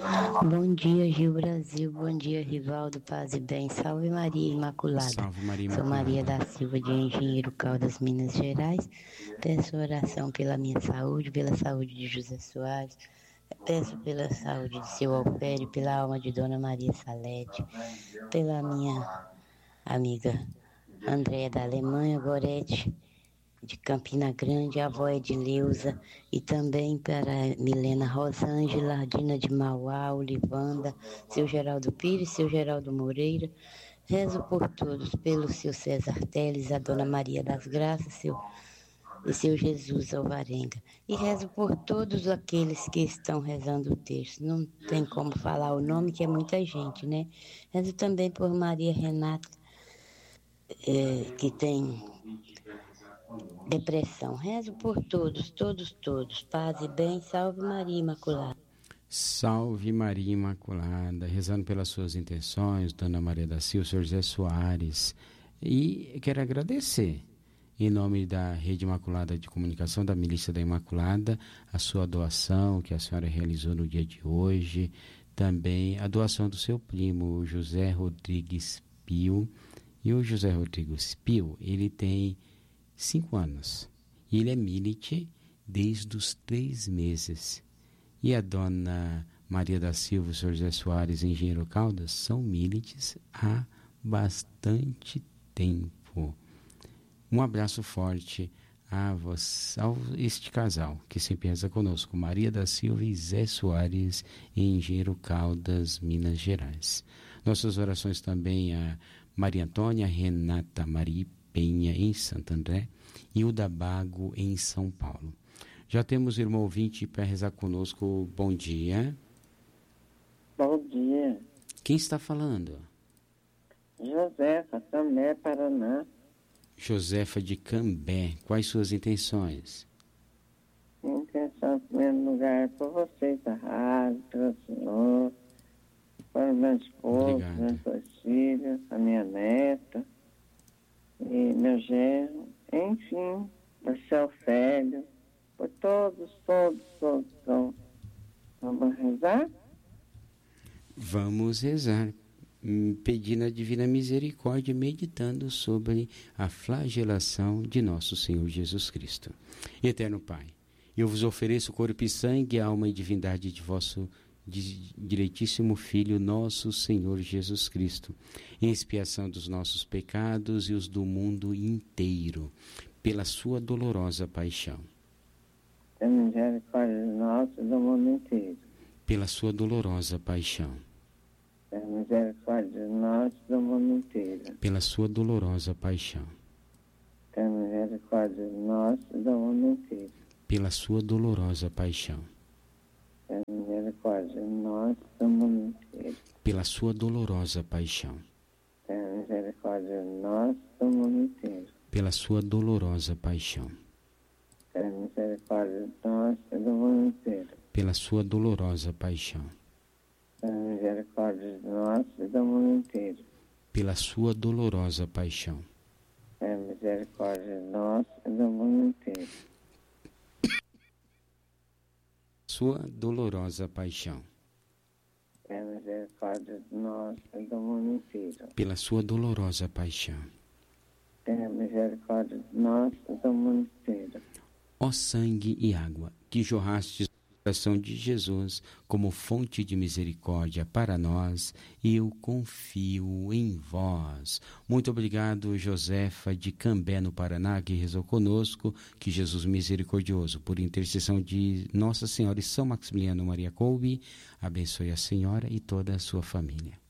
Bom dia, Rio Brasil. Bom dia, Rivaldo, paz e bem. Salve Maria Imaculada. Salve Maria Sou Imaculada. Maria da Silva, de Engenheiro Caldas, Minas Gerais. Peço oração pela minha saúde, pela saúde de José Soares. Peço pela saúde de seu Alfério, pela alma de Dona Maria Salete, pela minha amiga Andréia da Alemanha, Gorete, de Campina Grande, a avó Edileuza, e também para Milena Rosângela, Ardina de Mauá, Olivanda, seu Geraldo Pires, seu Geraldo Moreira. Rezo por todos, pelo seu César Teles, a Dona Maria das Graças, e seu Jesus Alvarenga. E rezo por todos aqueles que estão rezando o texto. Não tem como falar o nome, que é muita gente, né? Rezo também por Maria Renata, que tem depressão. Rezo por todos, todos, todos. Paz e bem. Salve Maria Imaculada. Salve Maria Imaculada, rezando pelas suas intenções, Dona Maria da Silva, Sr. José Soares. E quero agradecer, em nome da Rede Imaculada de Comunicação, da Milícia da Imaculada, a sua doação que a senhora realizou no dia de hoje, também a doação do seu primo, o José Rodrigues Pio. E o José Rodrigues Pio, ele tem 5 anos. E ele é milite desde os 3 meses. E a Dona Maria da Silva e o Sr. José Soares, Engenheiro Caldas, são milites há bastante tempo. Um abraço forte a este casal que sempre reza conosco, Maria da Silva e Zé Soares, Engenheiro Caldas, Minas Gerais. Nossas orações também a Maria Antônia Renata Maria Penha, em Santo André, e o da Bago, em São Paulo. Já temos irmão ouvinte para rezar conosco. Bom dia. Bom dia. Quem está falando? Josefa, Cambé, Paraná. Josefa de Cambé. Quais suas intenções? Intenção, em primeiro lugar, por vocês da rádio, pelo senhor, para o meu esposo, meus 2 filhos, a minha neta e meu genro, enfim, por seu Félio, por todos. Vamos rezar? Vamos rezar, pedindo a divina misericórdia, meditando sobre a flagelação de nosso Senhor Jesus Cristo. Eterno Pai, eu vos ofereço o corpo e sangue, a alma e divindade de vosso direitíssimo Filho, nosso Senhor Jesus Cristo, em expiação dos nossos pecados e os do mundo inteiro, pela sua dolorosa paixão. Tem misericórdia de nós e do mundo inteiro. Pela sua dolorosa paixão. Tem misericórdia de nós e do mundo inteiro. Pela sua dolorosa paixão. Tem misericórdia de nós e do mundo inteiro. Pela sua dolorosa paixão. Tem misericórdia de nós e do mundo inteiro. Pela sua dolorosa paixão. Tem misericórdia de nós e do mundo inteiro. Pela sua dolorosa paixão. Tem misericórdia de nós e do mundo inteiro. Pela sua dolorosa paixão. Tem misericórdia de nós e do mundo inteiro. Pela sua dolorosa paixão. Tem misericórdia de nós e do mundo inteiro. Sua dolorosa paixão. Tem misericórdia de nós e do mundo inteiro. Pela sua dolorosa paixão. Tem misericórdia de nós e do mundo inteiro. Ó sangue e água, que jorrastes no coração de Jesus como fonte de misericórdia para nós, eu confio em vós. Muito obrigado, Josefa de Cambé, no Paraná, que rezou conosco. Que Jesus misericordioso, por intercessão de Nossa Senhora e São Maximiliano Maria Kolbe, abençoe a senhora e toda a sua família.